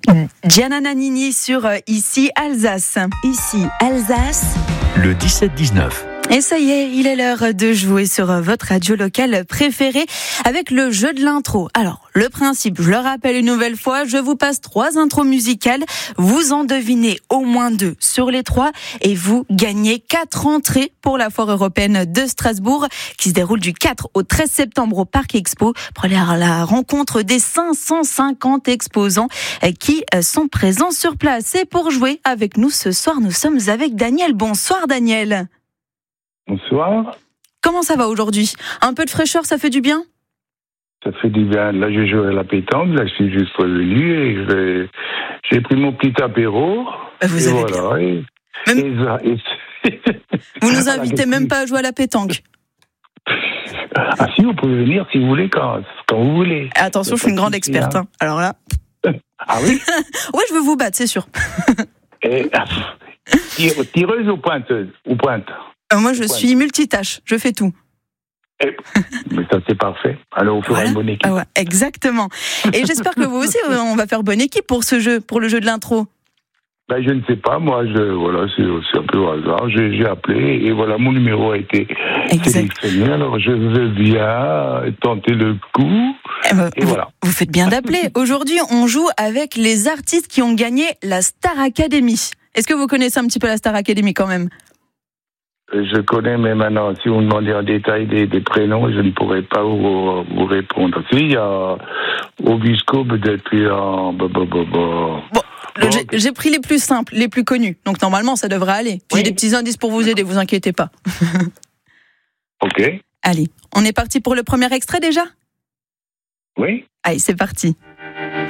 Gianna Nannini sur Ici Alsace. Ici Alsace. Le 17-19. Et ça y est, il est l'heure de jouer sur votre radio locale préférée avec le jeu de l'intro. Alors, le principe, je le rappelle une nouvelle fois, je vous passe 3 intros musicales, vous en devinez au moins 2 sur les 3 et vous gagnez 4 entrées pour la foire européenne de Strasbourg qui se déroule du 4 au 13 septembre au Parc Expo pour aller à la rencontre des 550 exposants qui sont présents sur place. Et pour jouer avec nous ce soir, nous sommes avec Daniel. Bonsoir Daniel. Bonsoir. Comment ça va aujourd'hui ? Un peu de fraîcheur, ça fait du bien ? Ça fait du bien. Là, j'ai joué à la pétanque. Là, je suis juste revenu et j'ai pris mon petit apéro. Vous avez voilà. Vous nous invitez même pas à jouer à la pétanque. Ah si, vous pouvez venir si vous voulez, quand vous voulez. Attention, je suis une grande experte. Hein. Alors là... Ah oui ? Ouais, je veux vous battre, c'est sûr. Tireuse ou pointeuse ? Ou pointe ? Moi, je suis multitâche, je fais tout. Mais ça, c'est parfait. Alors, on fera une bonne équipe. Ah ouais, exactement. Et j'espère que vous aussi, on va faire bonne équipe pour ce jeu, pour le jeu de l'intro. Ben, je ne sais pas, moi, voilà, c'est un peu au hasard. J'ai appelé et voilà, mon numéro a été sélectionné. Alors, je veux bien tenter le coup. Et voilà. Vous faites bien d'appeler. Aujourd'hui, on joue avec les artistes qui ont gagné la Star Academy. Est-ce que vous connaissez un petit peu la Star Academy quand même ? Je connais, mais maintenant, si vous me demandez en détail des prénoms, je ne pourrais pas vous répondre. Si, il y a Auguste Cobb depuis j'ai pris les plus simples, les plus connus. Donc, normalement, ça devrait aller. Puis, j'ai des petits indices pour vous aider, vous inquiétez pas. Ok. Allez, on est parti pour le premier extrait déjà ? Oui. Allez, c'est parti.